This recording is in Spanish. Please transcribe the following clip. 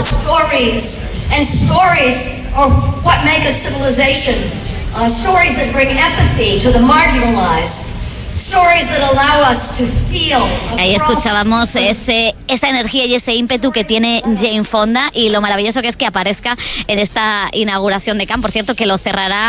stories, and stories are what make a civilization. Stories that bring empathy to the marginalized. Stories that allow us to feel. Ahí escuchábamos esa energía y ese ímpetu que tiene Jane Fonda, y lo maravilloso que es que aparezca en esta inauguración de Cannes, por cierto, que lo cerrará